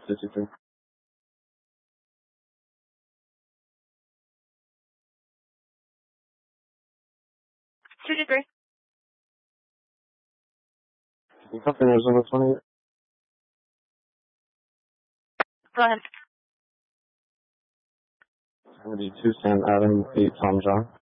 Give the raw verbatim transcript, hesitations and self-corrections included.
sixty-three. sixty-three. Company Arizona twenty-eight. Go ahead. It's going to be two Sam Adam, eight Tom John.